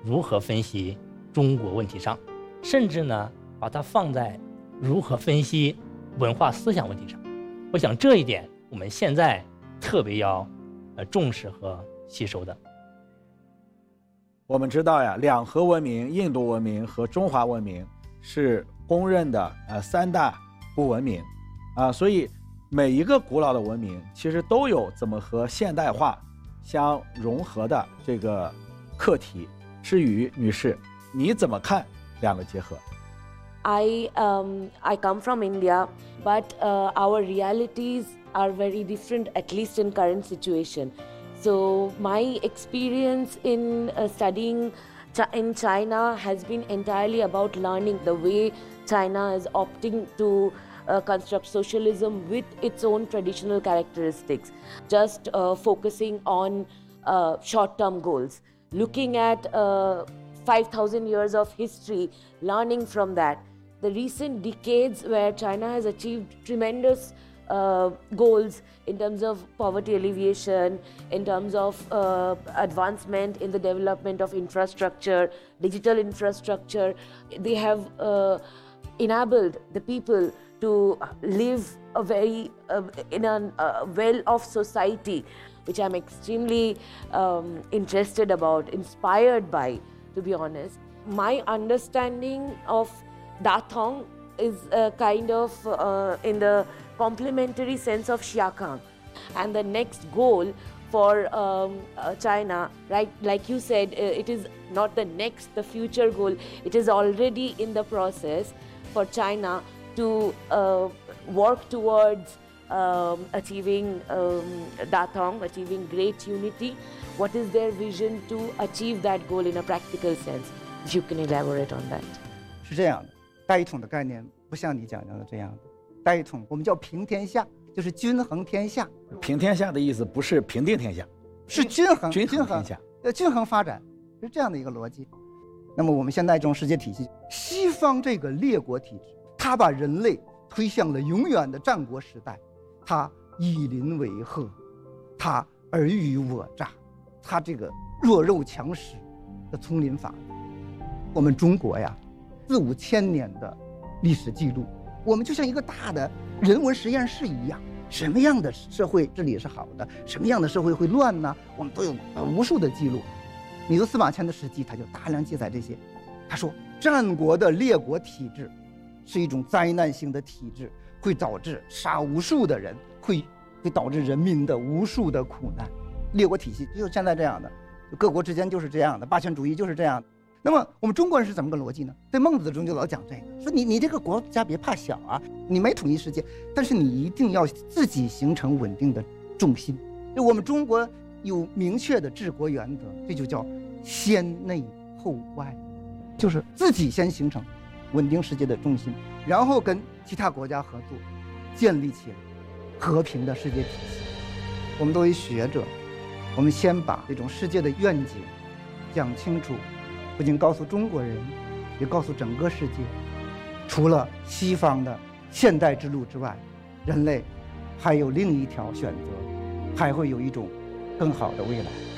如何分析中国问题上，甚至呢把它放在如何分析文化思想问题上。我想这一点我们现在特别要重视和吸收的。 我们知道呀，两河文明、印度文明和中华文明是公认的三大不文明所以每一个古老的文明其实都有怎么和现代化相融合的这个课题。诗雨女士，你怎么看两个结合 ？I come from India, but our realities are very different, at least in current situation. So my experience in studying in China has been entirely about learning the way China is opting to construct socialism with its own traditional characteristics, just focusing on short-term goals, looking at 5,000 years of history, learning from that. The recent decades where China has achieved tremendous goals in terms of poverty alleviation, in terms of advancement in the development of infrastructure, digital infrastructure. They have enabled the people to live a very in a well-off society, which I'm extremely interested about, inspired by, to be honest. My understanding of Dathong is kind of in the complementary sense of Xiaokang. And the next goal for China, right, like you said, it is not the next, the future goal. It is already in the process for China to work towards achieving Dathong, achieving great unity. What is their vision to achieve that goal in a practical sense? If you can elaborate on that. 是这样的，大一统的概念不像你讲的这样的。大一统我们叫平天下，就是均衡天下。 平天下的意思不是平定天下， 是均衡天下， 均衡发展，是这样的一个逻辑。那么我们现在这种世界体系，西方这个列国体制，它把人类推向了永远的战国时代，它以邻为壑，它尔虞我诈，它这个弱肉强食的丛林法。我们中国呀，4、5千年的历史记录，我们就像一个大的人文实验室一样，什么样的社会治理是好的，什么样的社会会乱呢？我们都有无数的记录。弥陀司马迁的史记，他就大量记载这些。他说，战国的列国体制是一种灾难性的体制，会导致杀无数的人，会导致人民的无数的苦难。列国体系就是现在这样的，各国之间就是这样的，霸权主义就是这样的。那么我们中国人是怎么个逻辑呢？在孟子中就老讲这个，说你这个国家别怕小啊，你没统一世界，但是你一定要自己形成稳定的重心。就我们中国有明确的治国原则，这就叫先内后外，就是自己先形成稳定世界的重心，然后跟其他国家合作，建立起和平的世界体系。我们作为学者，我们先把这种世界的愿景讲清楚，不仅告诉中国人，也告诉整个世界，除了西方的现代之路之外，人类还有另一条选择，还会有一种更好的未来。